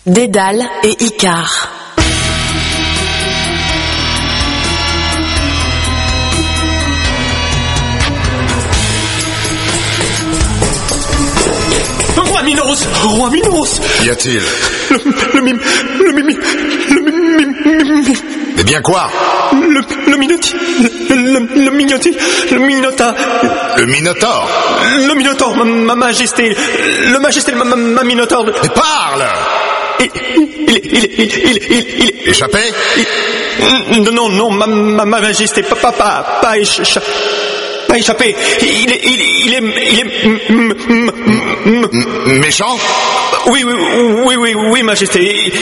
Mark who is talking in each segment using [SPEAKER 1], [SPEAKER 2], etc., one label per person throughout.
[SPEAKER 1] Dédale et Icare.
[SPEAKER 2] Roi Minos.
[SPEAKER 3] Qu'y a-t-il?
[SPEAKER 2] Le
[SPEAKER 3] Eh bien quoi?
[SPEAKER 2] Le Minotaure. Le Minotaure, ma majesté. Le majesté, ma Minotaure.
[SPEAKER 3] Mais parle!
[SPEAKER 2] Il
[SPEAKER 3] Échappé?
[SPEAKER 2] Non, ma majesté, pas échappé. Il est
[SPEAKER 3] méchant?
[SPEAKER 2] Oui, majesté.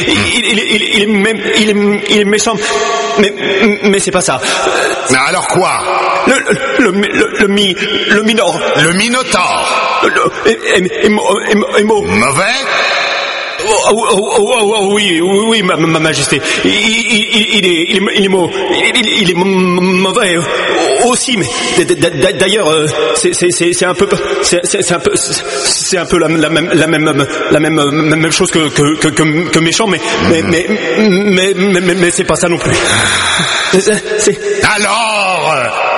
[SPEAKER 2] Il est méchant. Mais c'est pas ça.
[SPEAKER 3] Mais alors quoi?
[SPEAKER 2] Le Minotaure.
[SPEAKER 3] Le Minotaure?
[SPEAKER 2] Est
[SPEAKER 3] mauvais?
[SPEAKER 2] Oui, ma majesté. Il est mauvais aussi, mais d'ailleurs, c'est un peu la même chose que méchant, mais c'est pas ça non plus.
[SPEAKER 3] Alors?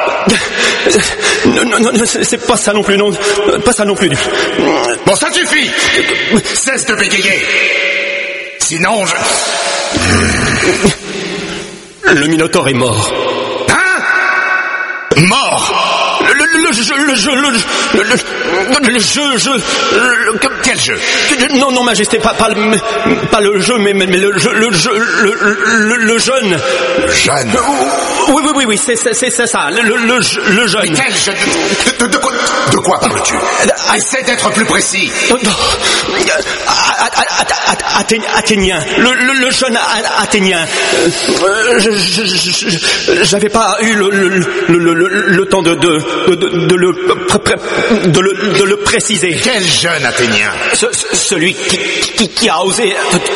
[SPEAKER 2] Non, c'est pas ça non plus, non, pas ça non plus.
[SPEAKER 3] Bon, ça suffit. Cesse de bégayer. Sinon,
[SPEAKER 2] Le Minotaure est mort.
[SPEAKER 3] Hein? Mort? Quel jeu?
[SPEAKER 2] Non, majesté, pas le jeu, mais le jeune.
[SPEAKER 3] Le jeune?
[SPEAKER 2] Oui, c'est ça, le jeune.
[SPEAKER 3] Mais quel jeune? De quoi parles-tu? Essaie d'être plus précis.
[SPEAKER 2] Athénien, le jeune Athénien. J'avais pas eu le temps de le préciser.
[SPEAKER 3] Quel jeune Athénien?
[SPEAKER 2] Celui qui a osé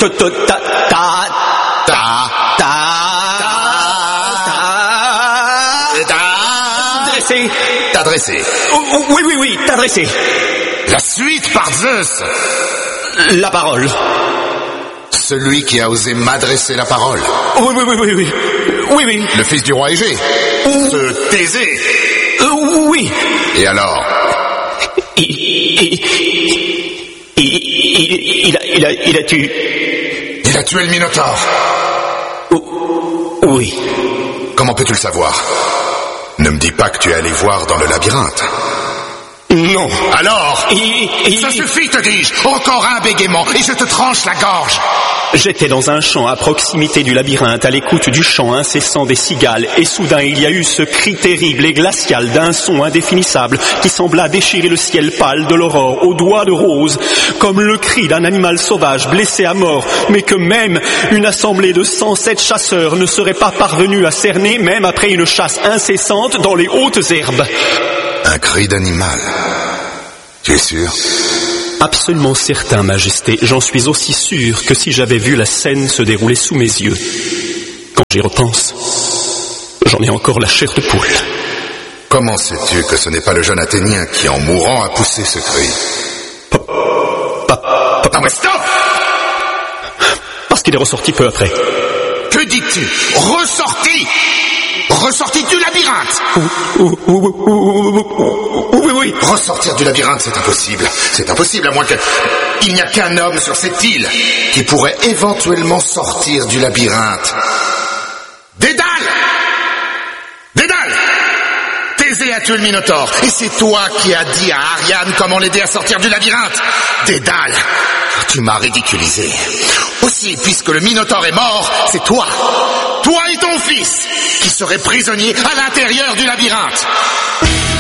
[SPEAKER 3] t'adresser.
[SPEAKER 2] Oui, t'adresser.
[SPEAKER 3] La suite par Zeus.
[SPEAKER 2] La parole.
[SPEAKER 3] Celui qui a osé m'adresser la parole.
[SPEAKER 2] Oui.
[SPEAKER 3] Le fils du roi Égée. Ce Thésée.
[SPEAKER 2] Oui.
[SPEAKER 3] Et alors?
[SPEAKER 2] Il a tué.
[SPEAKER 3] Il a tué le Minotaure.
[SPEAKER 2] Oui.
[SPEAKER 3] Comment peux-tu le savoir? Ne me dis pas que tu es allé voir dans le labyrinthe.
[SPEAKER 2] Non.
[SPEAKER 3] Alors? Ça suffit, te dis-je. Encore un bégaiement et je te tranche la gorge.
[SPEAKER 2] J'étais dans un champ à proximité du labyrinthe, à l'écoute du chant incessant des cigales, et soudain il y a eu ce cri terrible et glacial d'un son indéfinissable qui sembla déchirer le ciel pâle de l'aurore aux doigts de rose, comme le cri d'un animal sauvage blessé à mort, mais que même une assemblée de 107 chasseurs ne serait pas parvenue à cerner, même après une chasse incessante dans les hautes herbes.
[SPEAKER 3] Un cri d'animal. Tu es sûr?
[SPEAKER 2] Absolument certain, Majesté. J'en suis aussi sûr que si j'avais vu la scène se dérouler sous mes yeux. Quand j'y repense, j'en ai encore la chair de poule.
[SPEAKER 3] Comment sais-tu que ce n'est pas le jeune Athénien qui, en mourant, a poussé ce cri? Non mais stop!
[SPEAKER 2] Parce qu'il est ressorti peu après.
[SPEAKER 3] Que dis-tu? Ressorti du labyrinthe?
[SPEAKER 2] Oui.
[SPEAKER 3] Ressortir du labyrinthe, c'est impossible. C'est impossible, à moins qu'il n'y a qu'un homme sur cette île qui pourrait éventuellement sortir du labyrinthe. Dédale! Thésée a tué le Minotaure, et c'est toi qui as dit à Ariane comment l'aider à sortir du labyrinthe. Dédale, tu m'as ridiculisé. Aussi, puisque le Minotaure est mort, c'est toi et ton fils, qui seraient prisonniers à l'intérieur du labyrinthe.